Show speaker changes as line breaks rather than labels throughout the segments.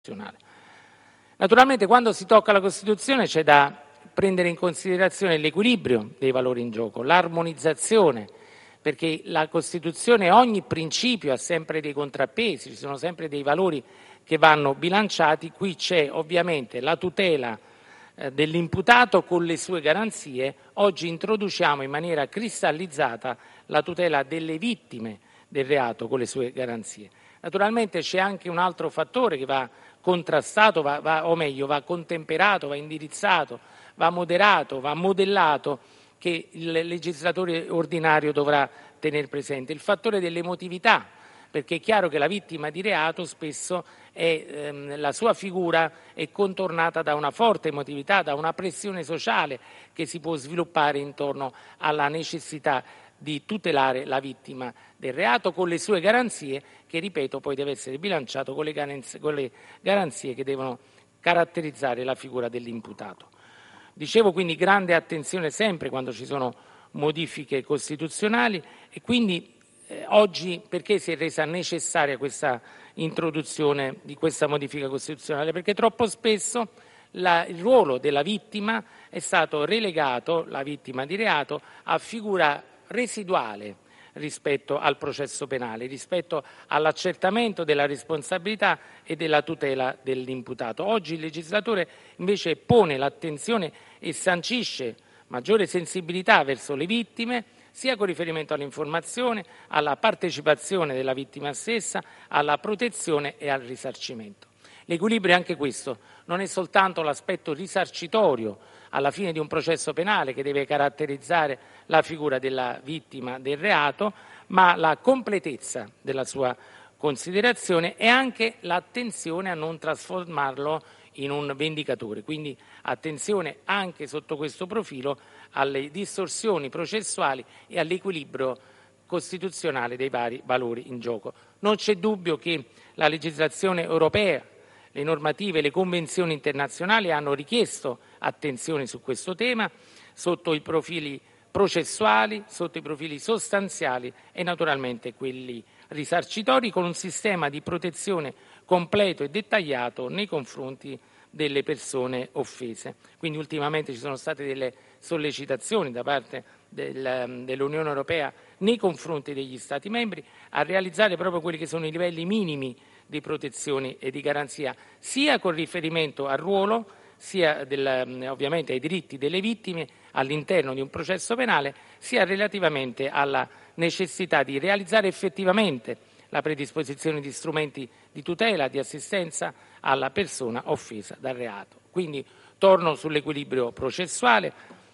Naturalmente quando si tocca la Costituzione c'è da prendere in considerazione l'equilibrio dei valori in gioco, l'armonizzazione, perché la Costituzione, ogni principio ha sempre dei contrappesi, ci sono sempre dei valori che vanno bilanciati. Qui c'è ovviamente la tutela dell'imputato con le sue garanzie. Oggi introduciamo in maniera cristallizzata la tutela delle vittime del reato con le sue garanzie. Naturalmente c'è anche un altro fattore che va contrastato, va contemperato, va indirizzato, va moderato, va modellato, che il legislatore ordinario dovrà tenere presente: il fattore dell'emotività, perché è chiaro che la vittima di reato spesso la sua figura è contornata da una forte emotività, da una pressione sociale che si può sviluppare intorno alla necessità di tutelare la vittima del reato con le sue garanzie, che ripeto poi deve essere bilanciato con le garanzie che devono caratterizzare la figura dell'imputato. Dicevo quindi grande attenzione sempre quando ci sono modifiche costituzionali, e quindi oggi perché si è resa necessaria questa introduzione di questa modifica costituzionale? Perché troppo spesso il ruolo della vittima è stato relegato, la vittima di reato, a figura residuale rispetto al processo penale, rispetto all'accertamento della responsabilità e della tutela dell'imputato. Oggi il legislatore invece pone l'attenzione e sancisce maggiore sensibilità verso le vittime, sia con riferimento all'informazione, alla partecipazione della vittima stessa, alla protezione e al risarcimento. L'equilibrio è anche questo, non è soltanto l'aspetto risarcitorio alla fine di un processo penale che deve caratterizzare la figura della vittima del reato, ma la completezza della sua considerazione e anche l'attenzione a non trasformarlo in un vendicatore. Quindi attenzione anche sotto questo profilo alle distorsioni processuali e all'equilibrio costituzionale dei vari valori in gioco. Non c'è dubbio che la legislazione europea, le normative, le convenzioni internazionali hanno richiesto attenzione su questo tema, sotto i profili processuali, sotto i profili sostanziali e naturalmente quelli risarcitori, con un sistema di protezione completo e dettagliato nei confronti delle persone offese. Quindi ultimamente ci sono state delle sollecitazioni da parte dell'Unione Europea nei confronti degli Stati membri a realizzare proprio quelli che sono i livelli minimi di protezione e di garanzia, sia con riferimento al ruolo, sia ovviamente ai diritti delle vittime all'interno di un processo penale, sia relativamente alla necessità di realizzare effettivamente la predisposizione di strumenti di tutela, di assistenza alla persona offesa dal reato. Quindi torno sull'equilibrio processuale,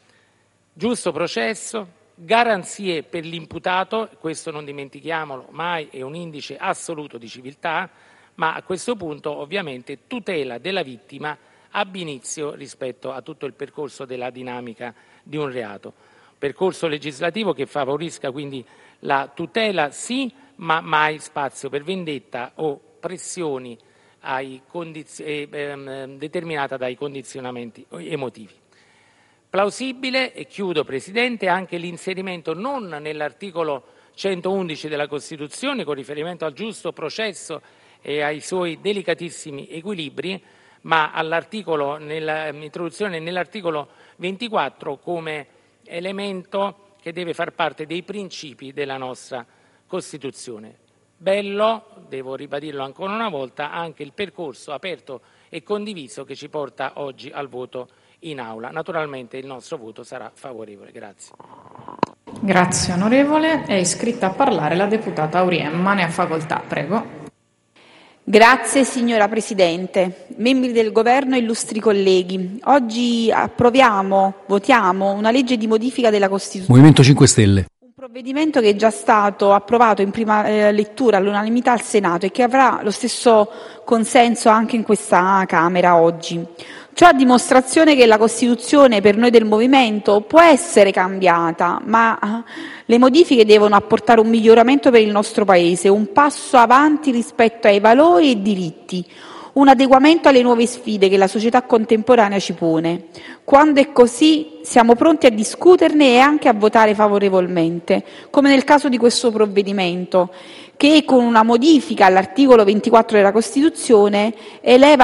giusto processo, garanzie per l'imputato, questo non dimentichiamolo mai, è un indice assoluto di civiltà, ma a questo punto ovviamente tutela della vittima ab inizio rispetto a tutto il percorso della dinamica di un reato. Percorso legislativo che favorisca quindi la tutela sì, ma mai spazio per vendetta o pressioni determinata dai condizionamenti emotivi. Plausibile, e chiudo Presidente, anche l'inserimento non nell'articolo 111 della Costituzione con riferimento al giusto processo e ai suoi delicatissimi equilibri, ma nell'introduzione nell'articolo 24 come elemento che deve far parte dei principi della nostra Costituzione. Bello, devo ribadirlo ancora una volta, anche il percorso aperto e condiviso che ci porta oggi al voto in Aula. Naturalmente il nostro voto sarà favorevole. Grazie.
Grazie onorevole. È iscritta a parlare la deputata Auriemma, ne ha facoltà. Prego.
Grazie signora Presidente, membri del Governo e illustri colleghi. Oggi votiamo una legge di modifica della Costituzione.
Movimento 5 Stelle.
Un provvedimento che è già stato approvato in prima lettura all'unanimità al Senato e che avrà lo stesso consenso anche in questa Camera oggi. Ciò a dimostrazione che la Costituzione per noi del Movimento può essere cambiata, ma le modifiche devono apportare un miglioramento per il nostro Paese, un passo avanti rispetto ai valori e diritti, un adeguamento alle nuove sfide che la società contemporanea ci pone. Quando è così siamo pronti a discuterne e anche a votare favorevolmente, come nel caso di questo provvedimento, che con una modifica all'articolo 24 della Costituzione eleva